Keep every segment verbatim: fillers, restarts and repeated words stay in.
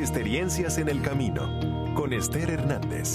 Experiencias en el Camino, con Esther Hernández.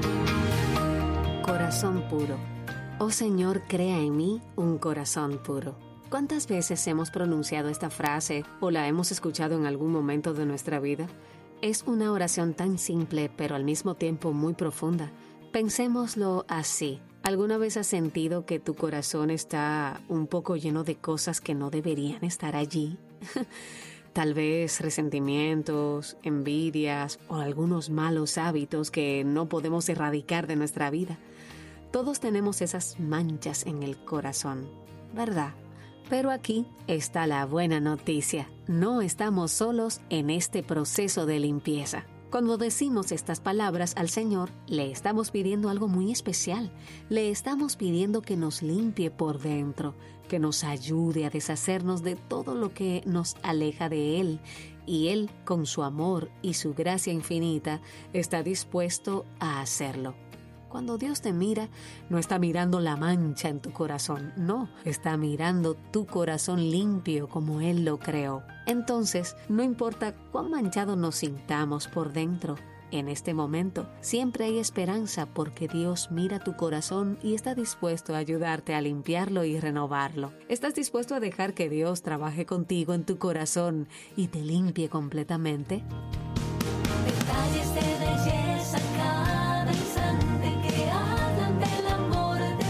Corazón puro. Oh Señor, crea en mí un corazón puro. ¿Cuántas veces hemos pronunciado esta frase o la hemos escuchado en algún momento de nuestra vida? Es una oración tan simple, pero al mismo tiempo muy profunda. Pensémoslo así. ¿Alguna vez has sentido que tu corazón está un poco lleno de cosas que no deberían estar allí? Tal vez resentimientos, envidias o algunos malos hábitos que no podemos erradicar de nuestra vida. Todos tenemos esas manchas en el corazón, ¿verdad? Pero aquí está la buena noticia. No estamos solos en este proceso de limpieza. Cuando decimos estas palabras al Señor, le estamos pidiendo algo muy especial. Le estamos pidiendo que nos limpie por dentro, que nos ayude a deshacernos de todo lo que nos aleja de Él. Y Él, con su amor y su gracia infinita, está dispuesto a hacerlo. Cuando Dios te mira, no está mirando la mancha en tu corazón, no, está mirando tu corazón limpio como Él lo creó. Entonces, no importa cuán manchado nos sintamos por dentro, en este momento siempre hay esperanza porque Dios mira tu corazón y está dispuesto a ayudarte a limpiarlo y renovarlo. ¿Estás dispuesto a dejar que Dios trabaje contigo en tu corazón y te limpie completamente? Detalles de belleza cada instante que hablan del amor de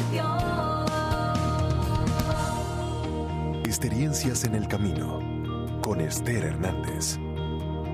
Dios. Experiencias en el Camino, con Esther Hernández.